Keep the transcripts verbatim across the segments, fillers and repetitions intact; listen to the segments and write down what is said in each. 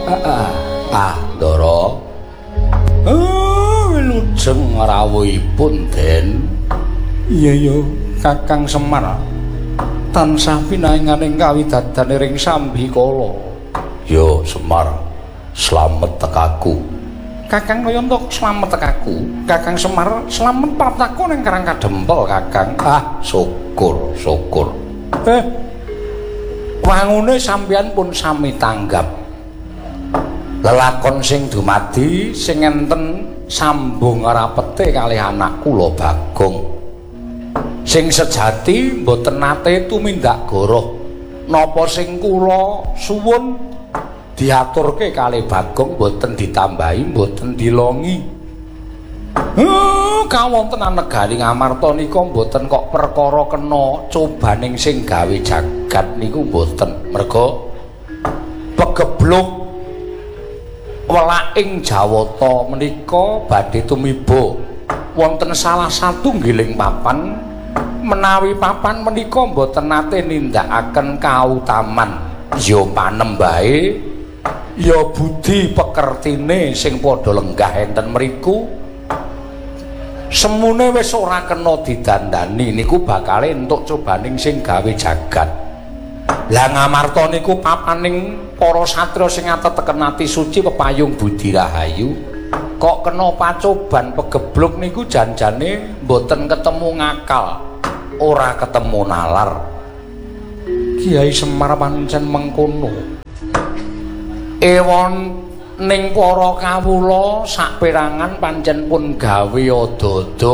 Ah, ah, Ndara. Oh, lujeng rawuhipun, Den. Iya ya, Kakang Semar. Tansah pinaenganing kawidadane ring Sambikala. Yo, Semar, slamet tekaku. Kakang Nayanta slamet tekaku. Kakang Semar slamet partaku ning Karang Kadempel, Kakang. Ah, syukur, syukur. Eh, wangune sampeyan pun sami tanggap. Lelakon sing dumadi sing enten sambung rapete kalih anak kula Bagong. Sing sejati mboten nate tumindak goroh. Napa sing kula suwun diaturke kalih Bagong mboten ditambahi, mboten dilongi. Heh, kawontenan negari Ngamarta nika mboten kok perkara kena cobaning sing gawe jagat niku mboten. Merga pegebluk welaking Jawata menika badhe tumiba wonten salah satunggiling papan menawi papan menika mboten nate nindakaken kautaman ya panembahe ya budi pekertine sing padha lenggah enten mriku semune wis ora kena didandani niku bakale entuk cobaning sing gawe jagat. Lah Ngamarta niku papaning para satriya sing ateteken ati suci pepayung budi rahayu kok kena pacoban pegebluk niku janjane mboten ketemu ngakal, ora ketemu nalar. Kiai Semar pancen mengkono. Ewon ning para kawula saperangan pancen pun gawe ada-ada.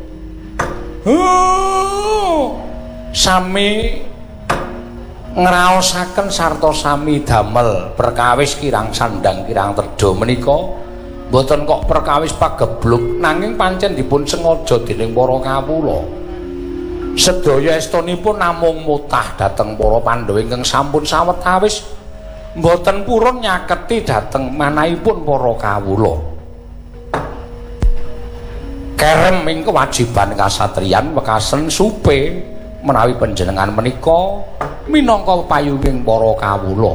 Oh, sami ngraosaken sarta sami damel perkawis kirang sandang kirang tedha menika mboten kok perkawis pagebluk nanging pancen dipun sengaja dening para kawula. Sedaya estunipun namung mutah dhateng para Pandhawa ingkang sampun sawetawis mboten purun nyaketi dhateng manahipun para kawula. Kerem ing kewajiban kasatriyan wekasen supe menawi panjenengan menika minangka payunging para kawula.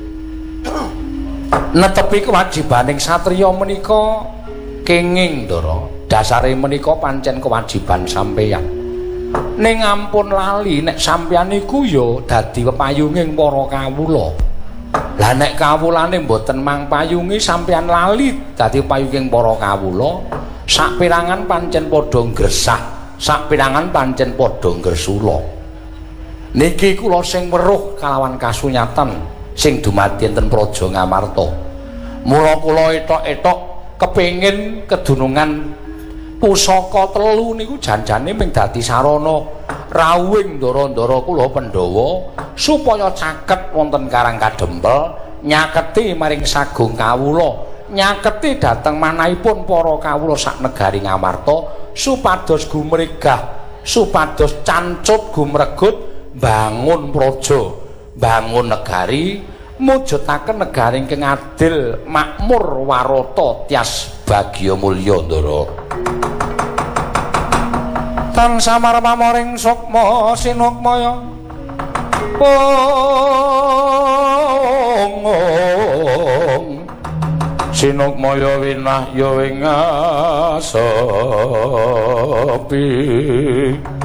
Netepi kewajibaning satriya menika kenging, Ndara. Dasare menika pancen kewajiban sampeyan. Ning ampun lali nek sampeyan niku ya dadi pepayunging para kawula. Lah nek kawulane mboten mangpayungi sampeyan lali dadi payunging para kawula, saperangan pancen padha ngresah, saperangan pancen padha ngresula. Niki kula sing weruh kalawan kasunyatan sing dumadi enten Praja Ngamarta. Mula kula etok-etok kepengin kedunungan pusaka telu niku janjane ming dadi sarana rawuhing ndara-ndara kula Pandhawa supaya caket wonten Karang Kadempel nyaketi maring sagung kawula, nyaketi dhateng manahipun para kawula sak negari Ngamarta supados gumregah, supados cancut gumregut bangun praja, bangun negari, mujudaken negari ingkang adil, makmur, warata, tyas bagya mulya, Ndara. Tansah marmaring sukma sinukmaya pongong sinukmaya winah ya ing asepi